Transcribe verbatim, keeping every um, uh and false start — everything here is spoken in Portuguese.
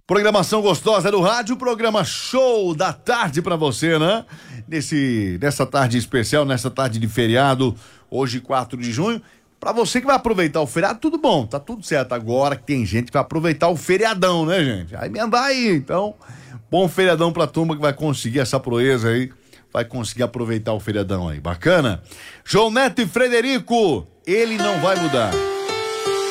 Programação gostosa do rádio, programa show da tarde pra você, né? Nesse, nessa tarde especial, nessa tarde de feriado, hoje quatro de junho. Pra você que vai aproveitar o feriado, tudo bom, tá tudo certo. Agora que tem gente que vai aproveitar o feriadão, né, gente? Aí emendar aí, então, bom feriadão pra turma que vai conseguir essa proeza aí, vai conseguir aproveitar o feriadão aí, bacana? João Neto e Frederico, ele não vai mudar.